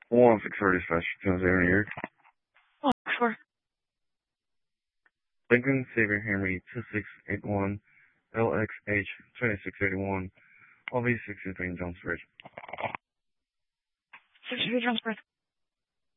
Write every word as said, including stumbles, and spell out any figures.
one six four dispatch, ten zero New York. Oh, sure. Lincoln Savior Henry two six eight one L X H twenty-six eighty-one, L V sixty-three Jones Bridge. sixty-three Jones Bridge.